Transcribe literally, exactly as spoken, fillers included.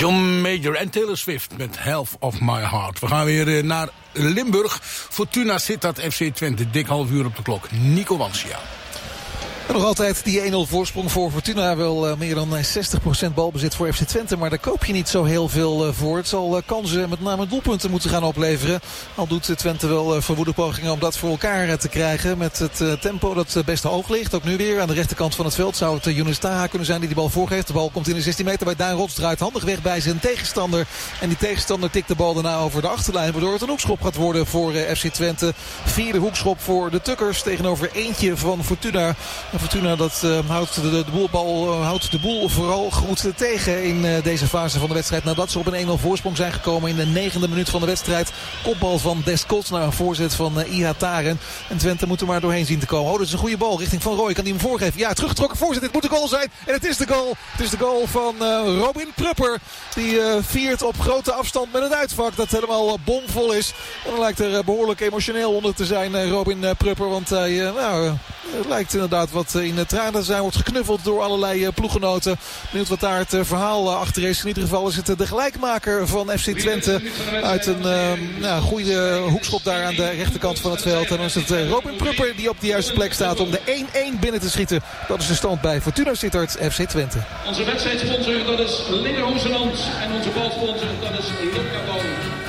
John Major en Taylor Swift met Half of My Heart. We gaan weer uh, naar Limburg. Fortuna Sittard F C Twente. Dik half uur op de klok. Nico Wansia. En nog altijd die één nul voorsprong voor Fortuna. Wel uh, meer dan zestig procent balbezit voor F C Twente. Maar daar koop je niet zo heel veel uh, voor. Het zal uh, kansen, met name doelpunten, moeten gaan opleveren. Al doet uh, Twente wel uh, verwoede pogingen om dat voor elkaar uh, te krijgen. Met het uh, tempo dat uh, best hoog ligt. Ook nu weer aan de rechterkant van het veld zou het uh, Younes Taha kunnen zijn die die bal voorgeeft. De bal komt in de zestien meter bij Daan Rots. Draait handig weg bij zijn tegenstander. En die tegenstander tikt de bal daarna over de achterlijn. Waardoor het een hoekschop gaat worden voor uh, F C Twente. Vierde hoekschop voor de Tukkers. Tegenover eentje van Fortuna. En Fortuna dat uh, houdt, de, de boelbal, uh, houdt de boel vooral goed tegen in uh, deze fase van de wedstrijd. Nadat ze op een één nul voorsprong zijn gekomen in de negende minuut van de wedstrijd. Kopbal van Descots naar een voorzet van uh, Ihataren. En Twente moet er maar doorheen zien te komen. Oh, dat is een goede bal richting Van Rooij. Kan hij hem voorgeven? Ja, teruggetrokken voorzet. Dit moet de goal zijn. En het is de goal. Het is de goal van uh, Robin Prupper. Die uh, viert op grote afstand met een uitvak dat helemaal uh, bomvol is. En dan lijkt er uh, behoorlijk emotioneel onder te zijn uh, Robin uh, Prupper. Want hij uh, nou, uh, lijkt inderdaad wat uh, in het tranen zijn. Wordt geknuffeld door allerlei uh, ploeggenoten. Benieuwd wat daar het uh, verhaal uh, achter is. In ieder geval is het uh, de gelijkmaker van F C Twente. Uit een uh, nou, goede hoekschop daar aan de rechterkant van het veld. En dan is het uh, Robin Prupper die op de juiste plek staat om de één één binnen te schieten. Dat is de stand bij Fortuna Sittard F C Twente. Onze wedstrijdsponsor dat is Linde Hoezeland. En onze balsponsor dat is Lucabon.